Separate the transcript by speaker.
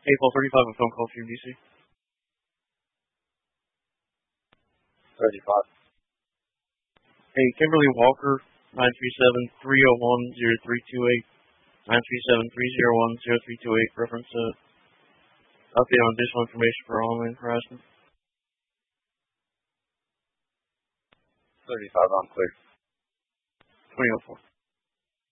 Speaker 1: April 35, a phone call from DC.
Speaker 2: 35.
Speaker 1: Hey, Kimberly Walker, 937-301-0328, 937-301-0328, reference update on additional information for online harassment.
Speaker 2: 35, I'm clear.
Speaker 1: 2004.